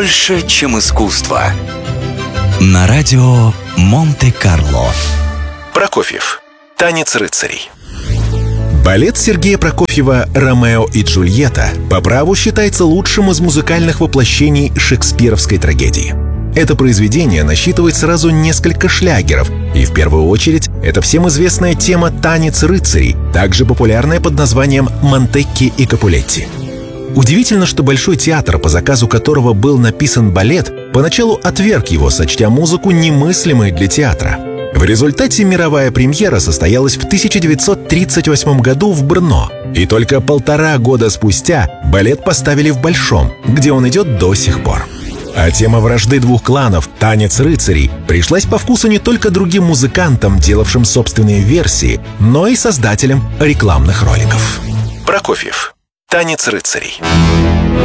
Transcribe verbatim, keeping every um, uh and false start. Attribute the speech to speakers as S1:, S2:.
S1: больше, чем искусство.
S2: На радио Монте-Карло.
S3: Прокофьев. Танец рыцарей. Балет Сергея Прокофьева «Ромео и Джульетта» по праву считается лучшим из музыкальных воплощений шекспировской трагедии. Это произведение насчитывает сразу несколько шлягеров, и в первую очередь это всем известная тема «Танец рыцарей», также популярная под названием «Монтекки и Капулетти». Удивительно, что Большой театр, по заказу которого был написан балет, поначалу отверг его, сочтя музыку немыслимой для театра. В результате мировая премьера состоялась в тысяча девятьсот тридцать восьмом году в Брно, и только полтора года спустя балет поставили в Большом, где он идет до сих пор. А тема вражды двух кланов «Танец рыцарей» пришлась по вкусу не только другим музыкантам, делавшим собственные версии, но и создателям рекламных роликов. Прокофьев. «Танец рыцарей».